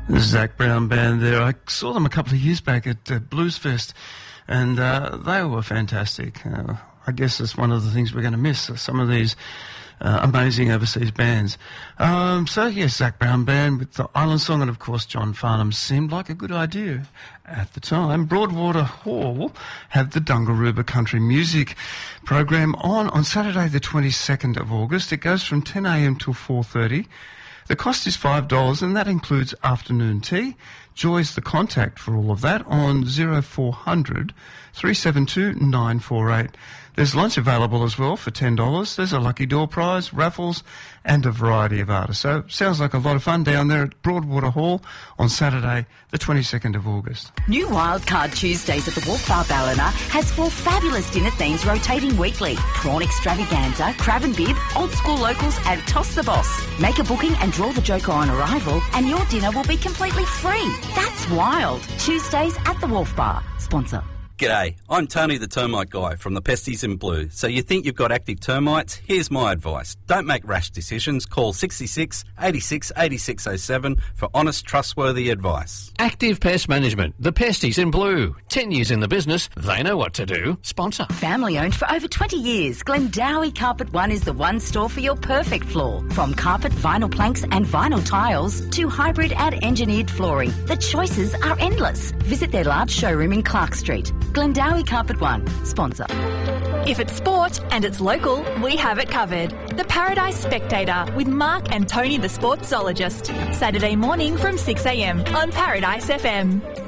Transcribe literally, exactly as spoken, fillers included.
The Zac Brown Band there. I saw them a couple of years back at uh, Blues Fest, and uh, they were fantastic. Uh, I guess it's one of the things we're going to miss, uh, some of these uh, amazing overseas bands. Um, so, yes, Zac Brown Band with the Island Song, and, of course, John Farnham seemed like a good idea at the time. Broadwater Hall have the Dungarooba Country Music program on on Saturday the twenty-second of August. It goes from ten a m till four thirty. The cost is five dollars, and that includes afternoon tea. Joy's the contact for all of that on oh four hundred, three seven two, nine four eight. There's lunch available as well for ten dollars. There's a lucky door prize, raffles, and a variety of artists. So sounds like a lot of fun down there at Broadwater Hall on Saturday, the twenty-second of August. New Wildcard Tuesdays at the Wolf Bar Ballina has four fabulous dinner themes rotating weekly. Prawn extravaganza, crab and bib, old school locals, and toss the boss. Make a booking and draw the joker on arrival, and your dinner will be completely free. That's wild. Tuesdays at the Wolf Bar. Sponsor. G'day, I'm Tony the Termite Guy from the Pesties in Blue. So you think you've got active termites? Here's my advice. Don't make rash decisions. Call sixty-six, eighty-six, eighty-six oh seven for honest, trustworthy advice. Active Pest Management, the Pesties in Blue. Ten years in the business, they know what to do. Sponsor. Family owned for over twenty years, Glendowie Carpet One is the one store for your perfect floor. From carpet, vinyl planks and vinyl tiles to hybrid and engineered flooring, the choices are endless. Visit their large showroom in Clark Street. Glendowie Carpet One, sponsor. If it's sport and it's local, we have it covered. The Paradise Spectator with Mark and Tony the Sportsologist. Saturday morning from six a m on Paradise F M.